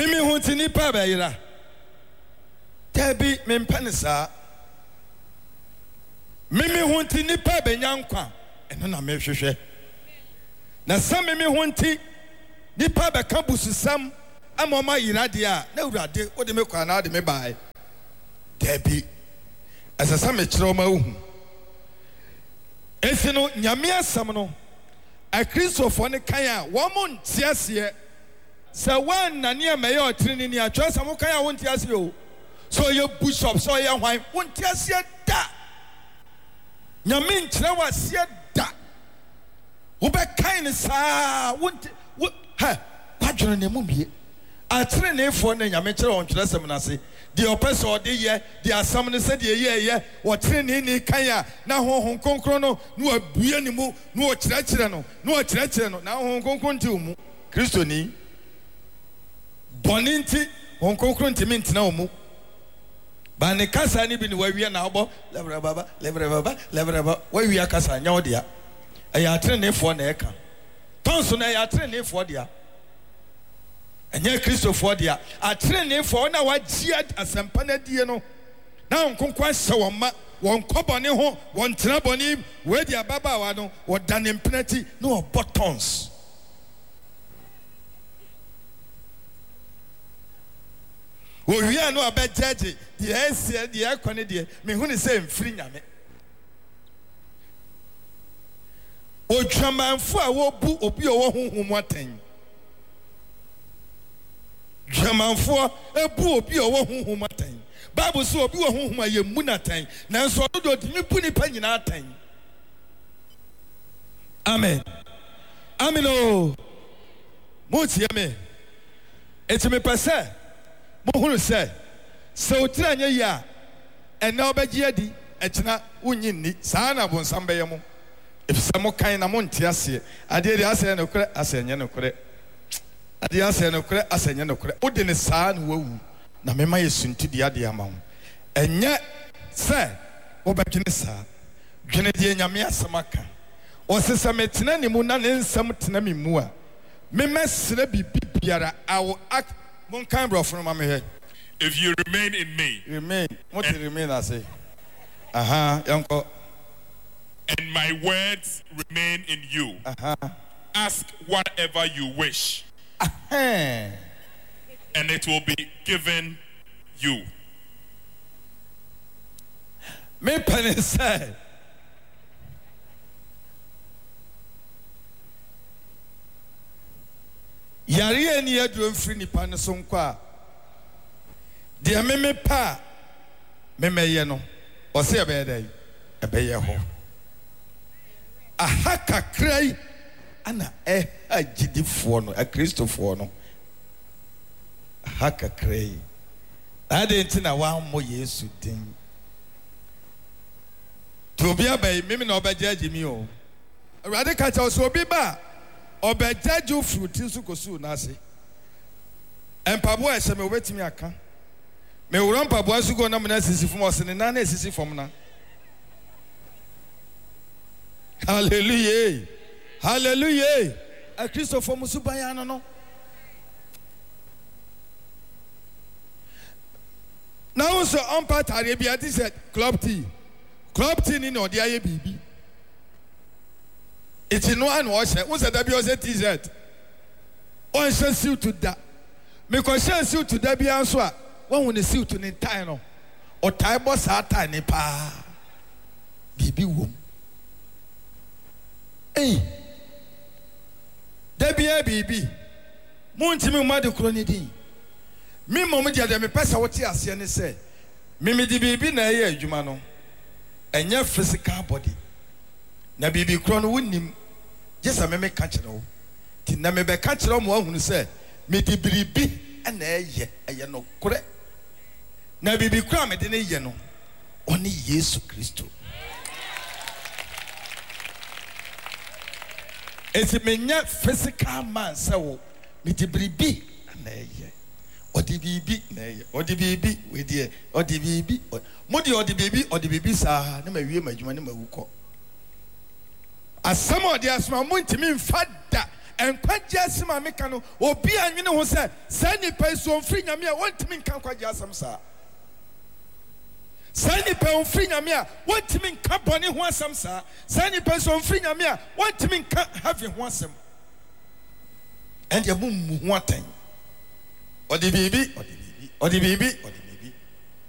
Mimi hunti nipa bayira. Tebi mempanisa. Mimi hunti nipa benyankwa. Eno na mehwehwe. Na sam mimi hunti nipa be kambusu sam amoma yira dia na urade ode me kwa na ade me bai. Tebi asasa me kire oma uhu. Efino nyame asam no a Christopher ne kan a wo mo ntiase se wan na ne me ye otrini ni atwa sam kan a wo ntiase o so ye bishop so ye hwan wo ntiase da nyame nkire wase da wo be kan ne saa wo ha kwadwene ne mu bie atire ne fo ne nyame kire won twere sam na se the oppressor de ye the asam ne se de ye wo tire ne kan a na honhon konkron no no abue ne mu no kire no na honhon konkron ti mu Kristo ni boninti honhon konkron ti mintina mu ba ne kasa ni bi ne wawie na obo lebra baba wawie kasa nya odia eya atire ne fo na eka tonso na eya atire ne fo dia enye Christopher dia atire ne fo na wajia asempa na die no na onkonkwa hye won ma won kobone ho won tena boni we dia baba wa no wodane mpenati no buttons wo wi no abejeje die esie die akone die me hu ne se mfiri nyame o dwamanfo a wo bu obi o wo honhom aten dwamanfo ebu obi o wo honhom aten Bible so obi wo honhom aye mu natan nanso odo do dimi bu ni pa nyina atan amen amino mo tie me etime pese mo hunu se utira nya ya ena obagie adi ekina unyi ni saa na bonsam beye mo efisa mo kan na mo ntiase ade de ase no kure ase nya no kure ade ase no kure ase nya no kure ode ne saa na wawu na mema yesunti dia de ama ho enye se obadwene saa dwene de nyame asamaka osesa metena ni mu na ne nsam tena mi mu a memesre bibiara awo act mon kan bro from my head. If you remain in me, what do you remain I say? Yanko. And my words remain in you. Ask whatever you wish. And it will be given you. Me penny say. Yari eni adru mfiri nipa ne so nkwa de meme pa memeye no o se ebe dai ebe ye ho aha kakrai ana agidifo no a Christopher no aha kakrai ade ntina wa mo Yesu din to bi abai meme na obajaji mi o awade ka cha so obi ba obejaju fruit su kosu na ase empabo ese me obetimi aka me wura mpabo asu go na me na sisi fom ose ne na na sisi fom na hallelujah hallelujah a Christopher musu bayano no now so on part Arabia this said club tea ni no dia ye bibi. It's no one was a W TZ. On shall suit to that. Because shall suit to that be answer. One when the suit to Nintano or Tybos are tiny pa. Bibi womb. Hey, there be a baby. Montimi Madu Cronidi. Me Momadia, me pass what you say. Mimi di baby na ye, Jumano. And your physical body. Na bibi krono wonim just a me catch no ti na me be catch no mo ahunu se me di biribi na eye no kore na bibi kra me de ne ye no oni Yesu Kristo esi menya physical man se wo me di biribi na eye odi bibi na eye odi bibi we die odi bibi mo di odi bibi sa na ma wie madwuma na ma wuko asamo de asma muntimi mfada nkwagye asɛm a meka no obi anwene ho sɛ saa nipa so mfiri nyame a wɔntumi nka nkwagye asɛm saa saa nipa mfiri nyame a wɔntumi nka bɔne ho asɛm saa nipa so mfiri nyame a wɔntumi nka heaven ho asɛm ɛndeɛ mo mmu ho atɛn ɔde biribi